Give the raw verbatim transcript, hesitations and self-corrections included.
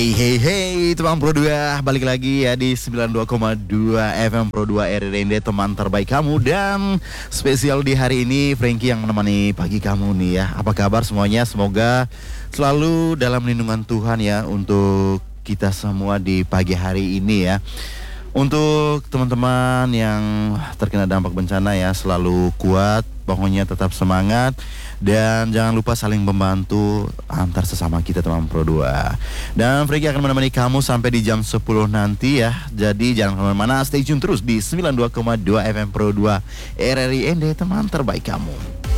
Hey hey hey teman Pro dua, balik lagi ya di sembilan puluh dua koma dua F M Pro dua R R N D, teman terbaik kamu. Dan spesial di hari ini Frankie yang menemani pagi kamu nih ya. Apa kabar semuanya? Semoga selalu dalam lindungan Tuhan ya untuk kita semua di pagi hari ini ya. Untuk teman-teman yang terkena dampak bencana ya, selalu kuat, pokoknya tetap semangat. Dan jangan lupa saling membantu antar sesama kita teman Pro dua. Dan Frankie akan menemani kamu sampai di jam sepuluh nanti ya. Jadi jangan kemana-mana, stay tune terus di sembilan puluh dua koma dua F M Pro dua R R I N D, teman terbaik kamu.